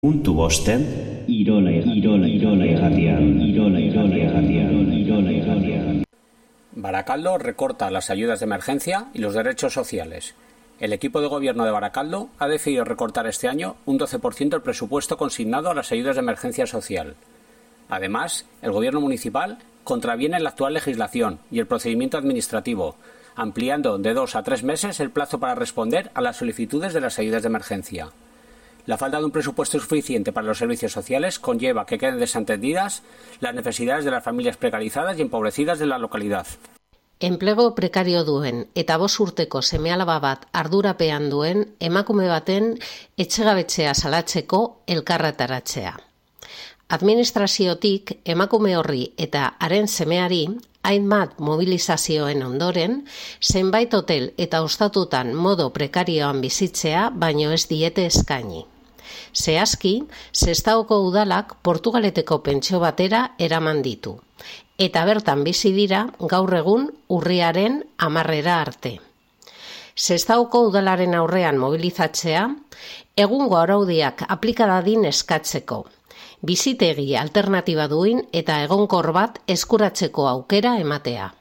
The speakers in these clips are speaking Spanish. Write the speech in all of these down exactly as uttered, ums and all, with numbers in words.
Puntu bosten, Irola Irola Irola Irratia, Irola Irola Irratia, Irola Irratia. Baracaldo recorta las ayudas de emergencia y los derechos sociales. El equipo de gobierno de Baracaldo ha decidido recortar este año un doce por ciento el presupuesto consignado a las ayudas de emergencia social. Además, el gobierno municipal contraviene la actual legislación y el procedimiento administrativo, ampliando de dos a tres meses el plazo para responder a las solicitudes de las ayudas de emergencia. La falta de un presupuesto suficiente para los servicios sociales conlleva que queden desatendidas las necesidades de las familias precarizadas y empobrecidas de la localidad. Enplego prekario duen eta bost urteko seme-alaba bat ardurapean duen emakume baten etxegabetzea salatzeko elkarretaratzea. Administraziotik emakume horri eta haren semeari hainbat mobilizazioen ondoren, zenbait hotel eta ostatutan modo prekarioan bizitzea baino ez diete eskaini. Zehazki, Sestaoko udalak Portugaleteko pentsio batera eraman ditu, eta bertan bizi dira gaur egun urriaren hamarrera arte. Sestaoko udalaren aurrean mobilizatzea, egungo araudiak aplika dadin eskatzeko, bizitegi alternatiba duin eta egonkor bat eskuratzeko aukera ematea.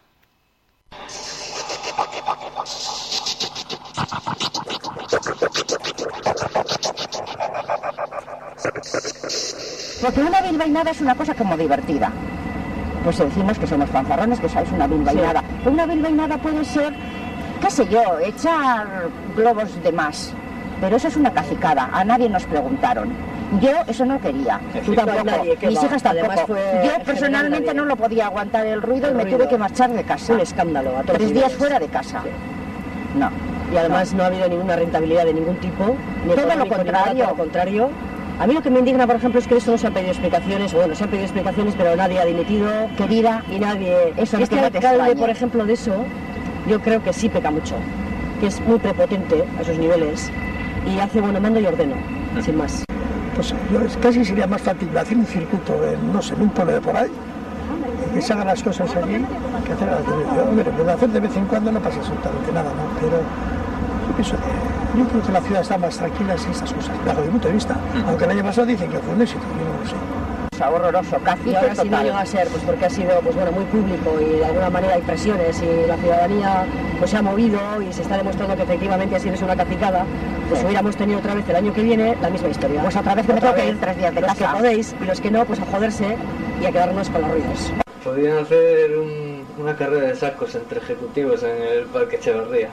Porque una bilbainada es una cosa como divertida. Pues decimos que somos fanfarrones, que sois una bilbainada. Sí. Una bilbainada puede ser, qué sé yo, echar globos de más. Pero eso es una cacicada, a nadie nos preguntaron. Yo eso no quería, tú tampoco, nadie, mis va. hijas tampoco. Yo personalmente no lo podía aguantar el ruido el y me ruido. tuve que marchar de casa. Un escándalo. A todos Tres días fuera de casa. Sí. No. Y además no. no ha habido ninguna rentabilidad de ningún tipo. Ni todo lo contrario. Todo lo contrario. A mí lo que me indigna, por ejemplo, es que eso no se han pedido explicaciones, bueno, se han pedido explicaciones, pero nadie ha dimitido, querida, y nadie... Eso este no alcalde, por ejemplo, de eso, yo creo que sí peca mucho, que es muy prepotente a esos niveles, y hace bueno mando y ordeno, mm. sin más. Pues yo casi sería más fácil hacer un circuito, en, no sé, en un pueblo de por ahí, y que se hagan las cosas allí, que hacer a la televisión. Hombre, pero hacer de vez en cuando no pasa absolutamente nada, ¿no? Pero yo pienso que... Yo creo que la ciudad está más tranquila sin esas cosas, bajo mi punto de vista. Aunque el año pasado dicen que fue un éxito, yo no lo sé. O sea, horroroso, casi. Y ahora sí no llega a ser, pues porque ha sido pues bueno, muy público y de alguna manera hay presiones y la ciudadanía pues se ha movido y se está demostrando que efectivamente así es una cacicada, pues sí. hubiéramos tenido otra vez el año que viene la misma historia. Pues otra vez que me tengo que ir tres días de los casa. Los que podéis y los que no, pues a joderse y a quedarnos con los ruidos. Podrían hacer un, una carrera de sacos entre ejecutivos en el Parque Echeverría.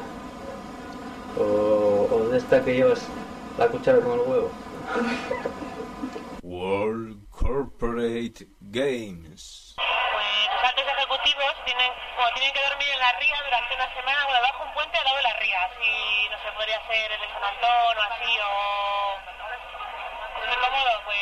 O, o de esta que llevas la cuchara con el huevo. World Corporate Games. Pues los altos ejecutivos tienen, como tienen que dormir en la ría durante una semana, bueno, bajo un puente al lado de la ría, así no se podría hacer el de San Antón o así, o es muy cómodo, pues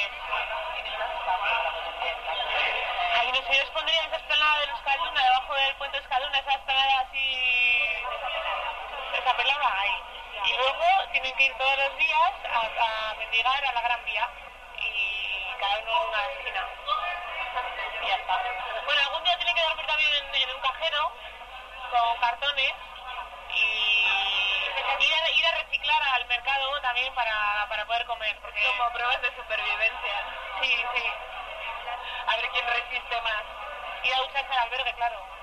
ahí no sé, yo os pondría esa esplanada de Euskalduna, debajo del puente Euskalduna, esa esplanada así, esa pelada ahí. Y luego tienen que ir todos los días a, a mendigar a la Gran Vía y cada uno en una esquina y ya está. Bueno, algún día tienen que dormir también en, en un cajero con cartones y ir a, ir a reciclar al mercado también para, para poder comer, porque como pruebas de supervivencia. Sí, sí, a ver quién resiste más. Ir a ducharse al albergue, claro.